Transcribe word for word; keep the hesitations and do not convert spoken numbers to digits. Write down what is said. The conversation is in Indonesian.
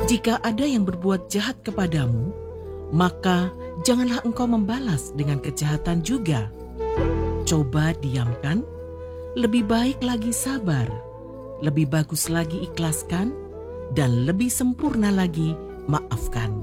Jika ada yang berbuat jahat kepadamu, maka janganlah engkau membalas dengan kejahatan juga. Coba diamkan, lebih baik lagi sabar, lebih bagus lagi ikhlaskan, dan lebih sempurna lagi maafkan.